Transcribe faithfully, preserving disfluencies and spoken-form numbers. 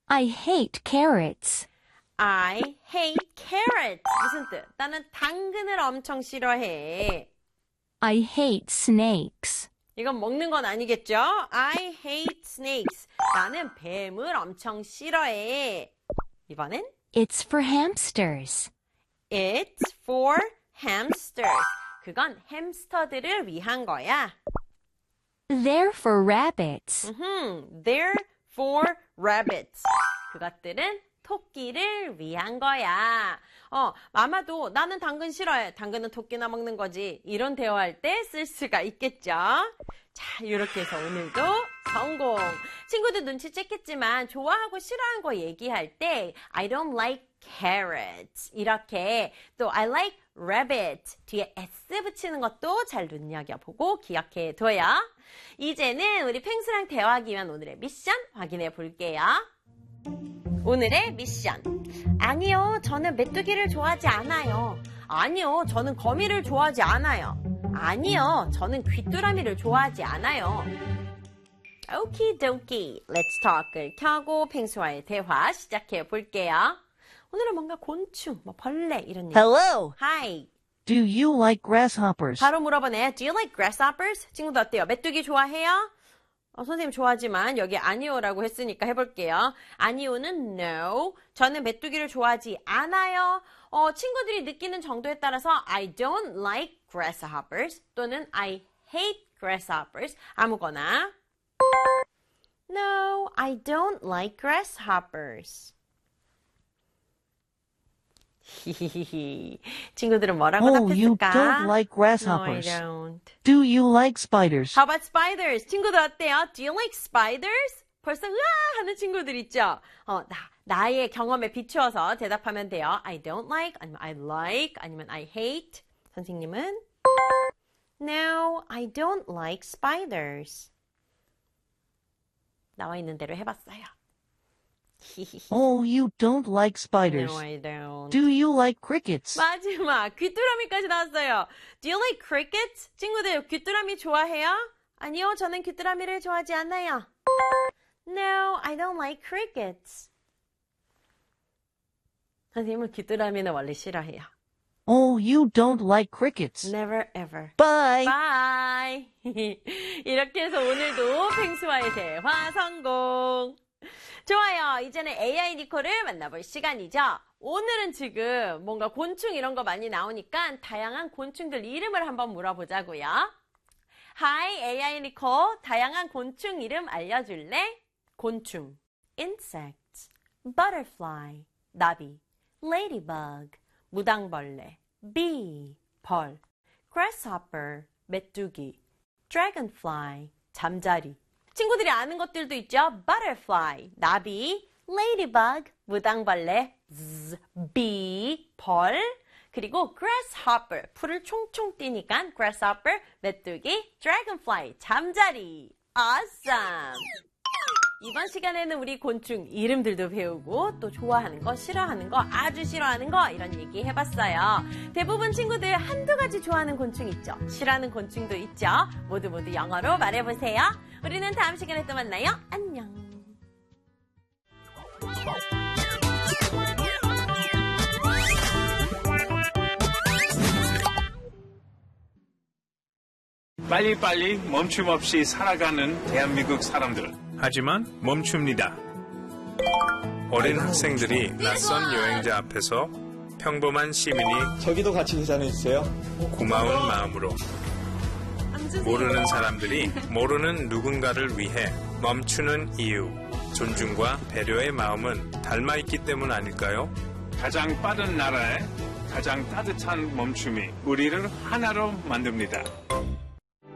I hate carrots. I hate carrots. 무슨 뜻? 나는 당근을 엄청 싫어해. I hate snakes. 이건 먹는 건 아니겠죠? I hate snakes. 나는 뱀을 엄청 싫어해. 이번엔 It's for hamsters. It's for hamsters. 그건 햄스터들을 위한 거야. They're for rabbits. 음흠, They're for rabbits. 그것들은 토끼를 위한 거야. 어, 아마도 나는 당근 싫어해. 당근은 토끼나 먹는 거지. 이런 대화할 때 쓸 수가 있겠죠. 자, 이렇게 해서 오늘도 성공. 친구들 눈치챘겠지만 좋아하고 싫어하는 거 얘기할 때 I don't like carrots 이렇게 또 I like rabbit 뒤에 s 붙이는 것도 잘 눈여겨보고 기억해둬요. 이제는 우리 펭수랑 대화하기 위한 오늘의 미션 확인해 볼게요. 오늘의 미션. 아니요, 저는 메뚜기를 좋아하지 않아요. 아니요, 저는 거미를 좋아하지 않아요. 아니요, 저는 귀뚜라미를 좋아하지 않아요. 오키도키, Let's Talk을 켜고 펭수와의 대화 시작해 볼게요. 오늘은 뭔가 곤충, 뭐 벌레 이런 얘기. Hello. Hi. Do you like grasshoppers? 바로 물어보네. Do you like grasshoppers? 친구도 어때요? 메뚜기 좋아해요? 어, 선생님 좋아하지만 여기 아니요라고 했으니까 해볼게요. 아니요는 no. 저는 메뚜기를 좋아하지 않아요. 어, 친구들이 느끼는 정도에 따라서 I don't like grasshoppers 또는 I hate grasshoppers 아무거나 No, I don't like grasshoppers. 히히히히. 친구들은 뭐라고 Oh, you 답했을까? don't like No, I grasshoppers. don't. Do you like spiders? How about spiders? 친구들 어때요? Do you like spiders? 벌써 으아 하는 친구들 있죠? 어, 나, 나의 경험에 비추어서 대답하면 돼요. I don't like, 아니면 I like, 아니면 I hate. 선생님은? No, I don't like spiders. 나와 있는 대로 해봤어요. Oh, you don't like spiders. No, I don't. Do you like crickets? 마지막 귀뚜라미까지 나왔어요. Do you like crickets? 친구들 귀뚜라미 좋아해요? 아니요, 저는 귀뚜라미를 좋아하지 않아요. No, I don't like crickets. 선생님은 귀뚜라미는 원래 싫어해요. Oh, you don't like crickets. Never ever. Bye. Bye. 이렇게 해서 오늘도 펭수와의 대화 성공. 좋아요. 이제는 에이아이 니코를 만나볼 시간이죠. 오늘은 지금 뭔가 곤충 이런 거 많이 나오니까 다양한 곤충들 이름을 한번 물어보자고요. Hi, 에이아이 니코. 다양한 곤충 이름 알려줄래? 곤충, insect, butterfly, 나비, ladybug, 무당벌레, bee, 벌, grasshopper, 메뚜기, dragonfly, 잠자리. 친구들이 아는 것들도 있죠. butterfly, 나비, ladybug, 무당벌레, z, bee, 벌, 그리고 grasshopper, 풀을 총총 뛰니까 grasshopper, 메뚜기, dragonfly, 잠자리. Awesome! 이번 시간에는 우리 곤충 이름들도 배우고 또 좋아하는 거, 싫어하는 거, 아주 싫어하는 거 이런 얘기 해봤어요. 대부분 친구들 한두 가지 좋아하는 곤충 있죠. 싫어하는 곤충도 있죠. 모두 모두 영어로 말해보세요. 우리는 다음 시간에 또 만나요. 안녕. 빨리빨리 멈춤 없이 살아가는 대한민국 사람들. 하지만 멈춥니다. 어린 학생들이 낯선 여행자 앞에서 평범한 시민이 저기도 같이 계산해 주세요. 고마운 마음으로 모르는 사람들이 모르는 누군가를 위해 멈추는 이유, 존중과 배려의 마음은 닮아있기 때문 아닐까요? 가장 빠른 나라에 가장 따뜻한 멈춤이 우리를 하나로 만듭니다.